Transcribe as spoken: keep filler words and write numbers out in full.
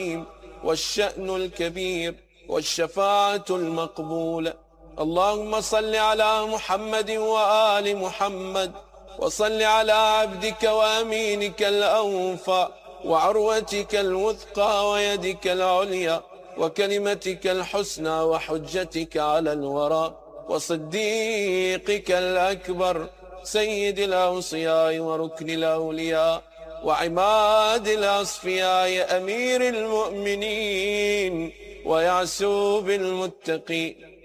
والشأن الكبير والشفاعة المقبولة. اللهم صل على محمد وآل محمد، وصل على عبدك وأمينك الأوفى، وعروتك الوثقى، ويدك العليا، وكلمتك الحسنى، وحجتك على الورى، وصديقك الأكبر، سيد الأوصياء وركن الأولياء وعماد الأصفياء، أمير المؤمنين ويعسوب المتقين،